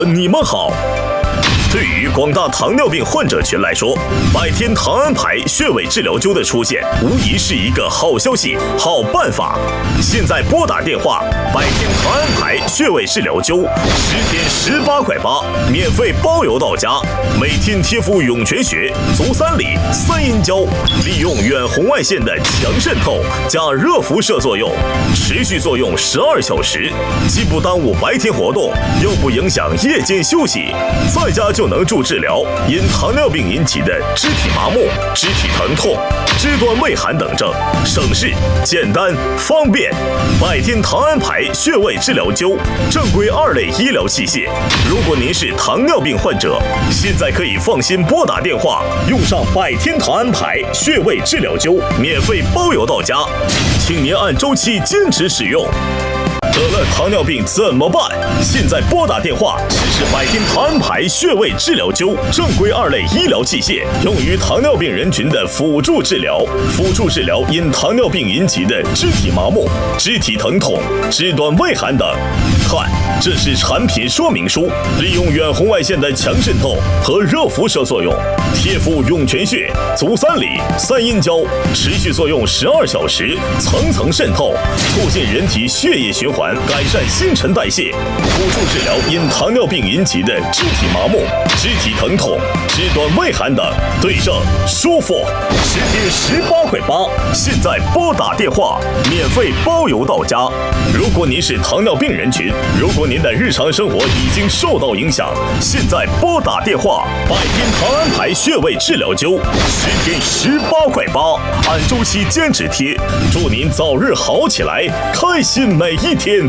你们好。对于广大糖尿病患者群来说，百天糖安牌穴位治疗灸的出现，无疑是一个好消息、好办法。现在拨打电话，百天糖安牌穴位治疗灸，10天18块8，免费包邮到家。每天贴敷涌泉穴、足三里、三阴交，利用远红外线的强渗透加热辐射作用，持续作用12小时，既不耽误白天活动，又不影响夜间休息，在家就能助治疗因糖尿病引起的肢体麻木、肢体疼痛、肢端畏寒等症，省事、简单、方便。百天糖安牌穴位治疗灸，正规2类医疗器械。如果您是糖尿病患者，现在可以放心拨打电话，用上百天糖安牌穴位治疗灸，免费包邮到家，请您按周期坚持使用。得了糖尿病怎么办？现在拨打电话，试试百天糖安牌穴位治疗灸，正规2类医疗器械，用于糖尿病人群的辅助治疗。辅助治疗因糖尿病引起的肢体麻木、肢体疼痛、肢端畏寒等。看，这是产品说明书，利用远红外线的强渗透和热辐射作用，贴敷涌泉穴、足三里、三阴交，持续作用12小时，层层渗透，促进人体血液循环，改善新陈代谢。辅助治疗因糖尿病引起的肢体麻木、肢体疼痛、肢端畏寒等，对症舒服。10天18块8，现在拨打电话，免费包邮到家。如果您是糖尿病人群，如果您的日常生活已经受到影响，现在拨打电话，百天糖安牌穴位治疗灸，10天18块8，按周期坚持贴，祝您早日好起来，开心每一天。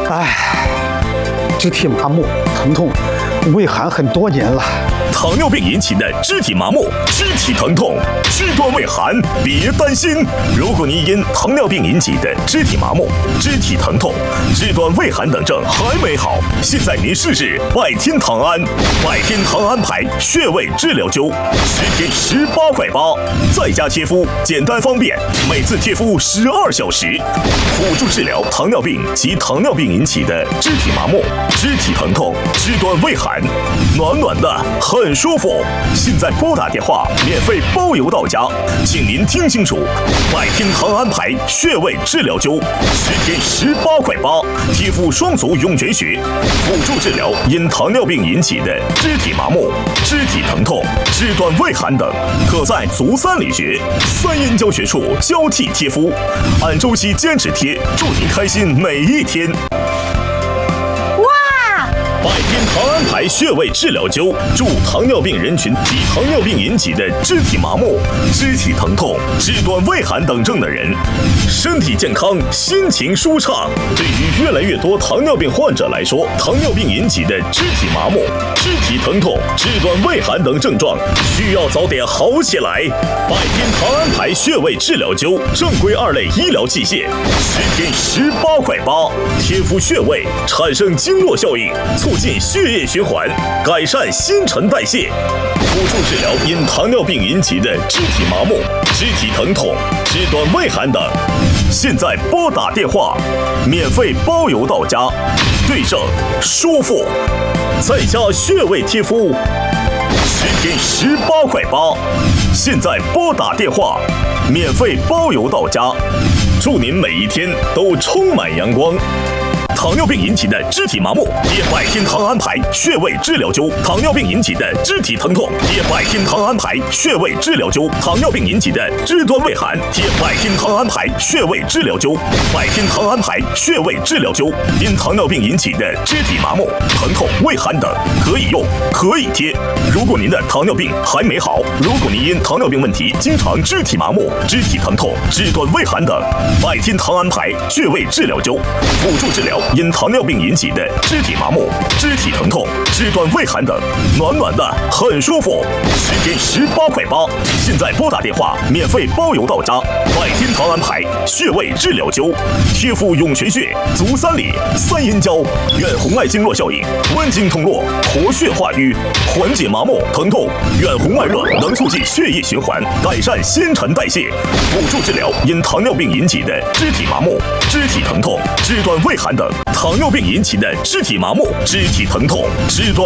肢体麻木、疼痛、畏寒很多年了。 糖尿病引起的肢体麻木、肢体疼痛、肢端畏寒，别担心。如果您因糖尿病引起的肢体麻木、肢体疼痛、肢端畏寒等症还没好，现在您试试百天糖安。百天糖安牌穴位治疗灸，10天18块8，在家贴敷，简单方便，每次贴敷12小时，辅助治疗糖尿病及糖尿病引起的肢体麻木、肢体疼痛、肢端畏寒，暖暖的很舒服。现在拨打电话，免费包邮到家，请您听清楚，百天糖安牌穴位治疗灸，10天18块8，贴敷双足涌泉穴，辅助治疗因糖尿病引起的肢体麻木、肢体疼痛、肢端畏寒等，可在足三里穴、三阴交穴处交替贴敷，按周期坚持贴，祝您开心每一天。百天糖安牌穴位治疗灸，助糖尿病人群及糖尿病引起的肢体麻木、肢体疼痛、肢端畏寒等症的人，身体健康，心情舒畅。对于越来越多糖尿病患者来说，糖尿病引起的肢体麻木、肢体疼痛、肢端畏寒等症状，需要早点好起来。百天糖安牌穴位治疗灸，正规2类医疗器械，10天18块8，贴敷穴位，产生经络效应，促进血液循环，改善新陈代谢，辅助治疗因糖尿病引起的肢体麻木、肢体疼痛、肢端畏寒等。现在拨打电话，免费包邮到家，对症舒服，在家穴位贴敷，10天18块8。现在拨打电话，免费包邮到家，祝您每一天都充满阳光。糖尿病引起的肢体麻木，贴百天糖安牌穴位治疗灸；糖尿病引起的肢体疼痛，贴百天糖安牌穴位治疗灸；糖尿病引起的肢端畏寒，贴百天糖安牌穴位治疗灸。百天糖安牌穴位治疗灸，因糖尿病引起的肢体麻木、疼痛、畏寒等，可以用，可以贴。如果您的糖尿病还没好，如果您因糖尿病问题经常肢体麻木、肢体疼痛、肢端畏寒等，百天糖安牌穴位治疗灸，辅助治疗因糖尿病引起的肢体麻木、肢体疼痛、肢端畏寒等，暖暖的很舒服。10天18块8，现在拨打电话，免费包邮到家。百天糖安牌穴位治疗灸，贴敷涌泉穴、足三里、三阴交，远红外经络效应，温经通络，活血化瘀，缓解麻木疼痛。远红外热能促进血液循环，改善新陈代谢，辅助治疗因糖尿病引起的肢体麻木、肢体疼痛、肢端畏寒等。糖尿病引起的肢体麻木、肢体疼痛、肢